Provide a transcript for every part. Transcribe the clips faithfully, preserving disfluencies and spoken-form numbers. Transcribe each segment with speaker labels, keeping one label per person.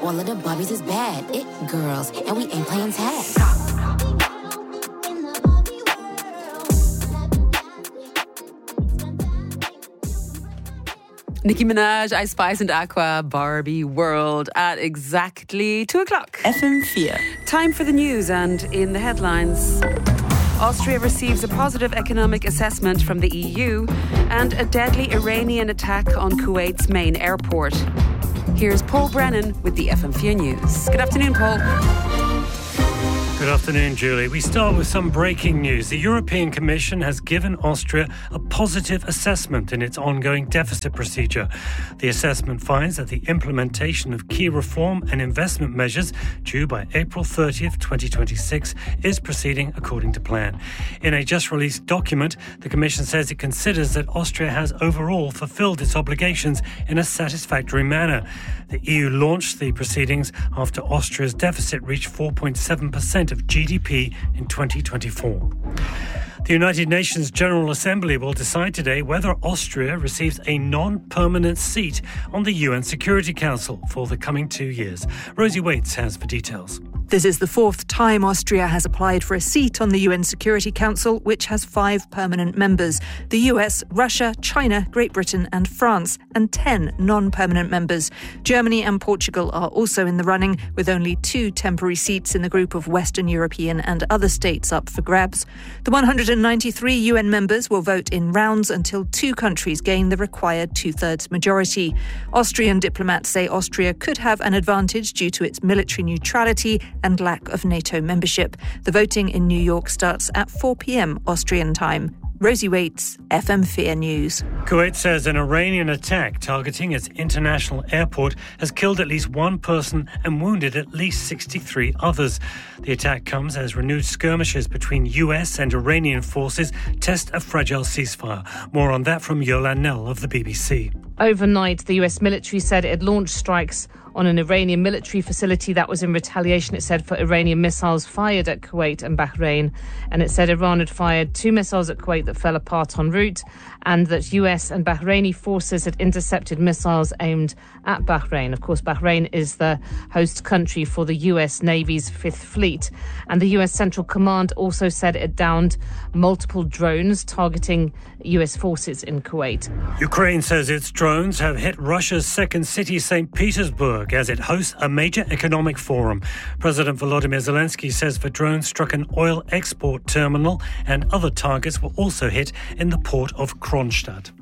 Speaker 1: All of the Barbies is bad. It girls, and we ain't playing tag.
Speaker 2: Nicki Minaj, Ice Spice and Aqua, Barbie World at exactly two o'clock.
Speaker 3: F M four.
Speaker 2: Time for the news, and in the headlines, Austria receives a positive economic assessment from the E U and a deadly Iranian attack on Kuwait's main airport. Here's Paul Brennan with the F M four News. Good afternoon, Paul.
Speaker 4: Good afternoon, Julie. We start with some breaking news. The European Commission has given Austria a positive assessment in its ongoing deficit procedure. The assessment finds that the implementation of key reform and investment measures due by April thirtieth, twenty twenty-six is proceeding according to plan. In a just-released document, the Commission says it considers that Austria has overall fulfilled its obligations in a satisfactory manner. The E U launched the proceedings after Austria's deficit reached four point seven percent of G D P in twenty twenty-four. The United Nations General Assembly will decide today whether Austria receives a non-permanent seat on the U N Security Council for the coming two years. Rosie Waits has the details.
Speaker 5: This is the fourth time Austria has applied for a seat on the U N Security Council, which has five permanent members: the U S, Russia, China, Great Britain and France, and ten non-permanent members. Germany and Portugal are also in the running, with only two temporary seats in the group of Western European and other states up for grabs. The one hundred ninety-three U N members will vote in rounds until two countries gain the required two-thirds majority. Austrian diplomats say Austria could have an advantage due to its military neutrality and lack of NATO membership. The voting in New York starts at four p.m. Austrian time. Rosie Waits, F M four News.
Speaker 4: Kuwait says an Iranian attack targeting its international airport has killed at least one person and wounded at least sixty-three others. The attack comes as renewed skirmishes between U S and Iranian forces test a fragile ceasefire. More on that from Yolande Knell of the B B C.
Speaker 6: Overnight, the U S military said it had launched strikes on an Iranian military facility. That was in retaliation, it said, for Iranian missiles fired at Kuwait and Bahrain. And it said Iran had fired two missiles at Kuwait that fell apart en route, and that U S and Bahraini forces had intercepted missiles aimed at Bahrain. Of course, Bahrain is the host country for the U S Navy's Fifth Fleet. And the U S Central Command also said it had downed multiple drones targeting U S forces in Kuwait.
Speaker 4: Ukraine says its drones have hit Russia's second city, Saint Petersburg, as it hosts a major economic forum. President Volodymyr Zelensky says the drones struck an oil export terminal, and other targets were also hit in the port of Kronstadt.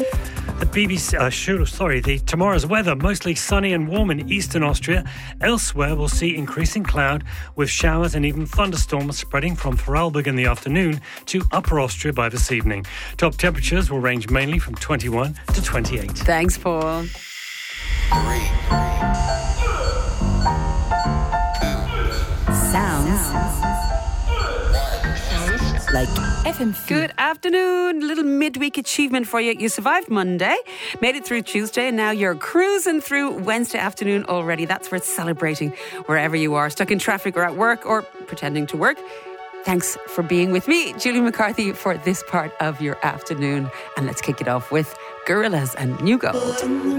Speaker 4: The B B C, uh, shoot, sorry, the tomorrow's weather, mostly sunny and warm in eastern Austria. Elsewhere, we'll see increasing cloud with showers and even thunderstorms spreading from Vorarlberg in the afternoon to Upper Austria by this evening. Top temperatures will range mainly from twenty-one to twenty-eight.
Speaker 2: Thanks, Paul.
Speaker 3: Sounds like F M four.
Speaker 2: Good afternoon. Little midweek achievement for you. You survived Monday, made it through Tuesday, and now you're cruising through Wednesday afternoon already. That's worth celebrating wherever you are, stuck in traffic or at work or pretending to work. Thanks for being with me, Julie McCarthy, for this part of your afternoon. And let's kick it off with Gorillaz and New Gold.